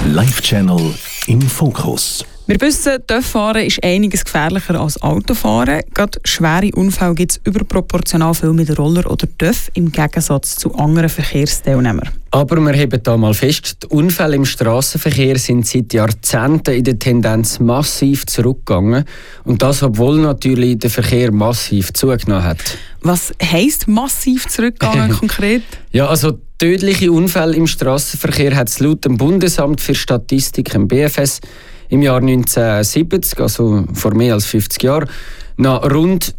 Live-Channel im Fokus. Wir wissen, TÜV-Fahren ist einiges gefährlicher als Autofahren. Gerade schwere Unfälle gibt es überproportional viel mit Roller oder TÜV im Gegensatz zu anderen Verkehrsteilnehmern. Aber wir heben da mal fest, die Unfälle im Strassenverkehr sind seit Jahrzehnten in der Tendenz massiv zurückgegangen. Und das, obwohl natürlich der Verkehr massiv zugenommen hat. Was heisst massiv zurückgegangen konkret? Ja, also tödliche Unfälle im Strassenverkehr hat es laut dem Bundesamt für Statistik, im BFS, im Jahr 1970, also vor mehr als 50 Jahren, noch rund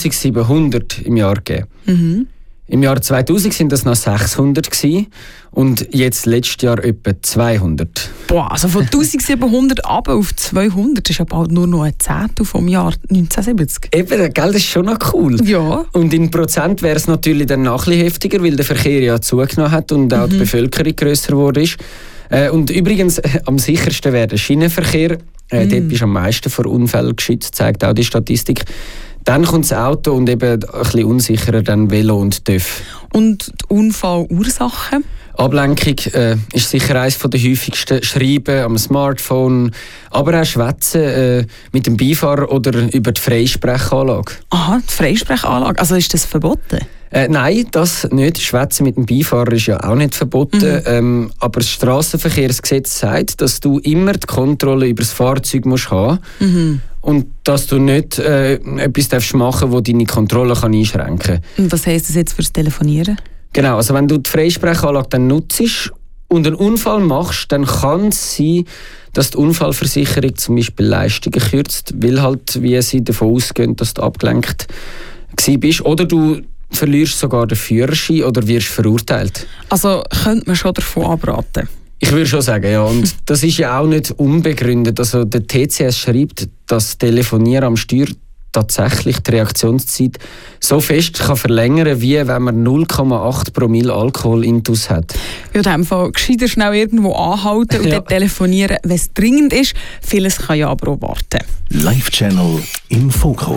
1700 im Jahr gegeben. Mhm. Im Jahr 2000 sind das noch 600 gewesen, und jetzt letztes Jahr etwa 200. Boah, also von 1700 ab auf 200 ist ja bald nur noch ein Zehntel vom Jahr 1970. Eben, gell, das ist schon noch cool. Ja. Und in Prozent wäre es natürlich dann noch ein bisschen heftiger, weil der Verkehr ja zugenommen hat und auch die Bevölkerung grösser geworden ist. Und übrigens, am sichersten wäre der Schienenverkehr. Dort ist am meisten vor Unfällen geschützt, zeigt auch die Statistik. Dann kommt das Auto und eben ein bisschen unsicherer dann Velo und TÜV. Und die Unfallursachen? Ablenkung ist sicher eines der häufigsten. Schreiben am Smartphone, aber auch Schwätzen mit dem Beifahrer oder über die Freisprechanlage. Aha, die Freisprechanlage. Also ist das verboten? Nein, das nicht. Schwätzen mit dem Beifahrer ist ja auch nicht verboten. Aber das Strassenverkehrsgesetz sagt, dass du immer die Kontrolle über das Fahrzeug musst haben und dass du nicht etwas machen darfst, das deine Kontrolle einschränken kann. Und was heisst das jetzt fürs Telefonieren? Genau, also wenn du die Freisprechanlage dann nutzt und einen Unfall machst, dann kann es sein, dass die Unfallversicherung zum Beispiel Leistungen kürzt, weil halt, wie sie davon ausgehen, dass du abgelenkt bist. Oder du verlierst sogar den Führerschein oder wirst verurteilt. Also könnte man schon davon abraten? Ich würde schon sagen, ja. Und das ist ja auch nicht unbegründet. Also der TCS schreibt, dass Telefonieren am Steuer tatsächlich die Reaktionszeit so fest kann verlängern, wie wenn man 0,8 Promille Alkohol intus hat. Ja, in dem Fall gescheiter schnell irgendwo anhalten und dann telefonieren, wenn es dringend ist. Vieles kann ja aber auch warten. Live-Channel im Fokus.